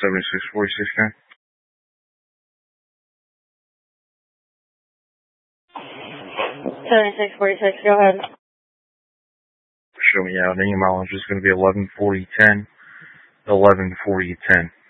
7646, can? 7646, go ahead. Show me out. Any mileage is going to be 114010. 114010.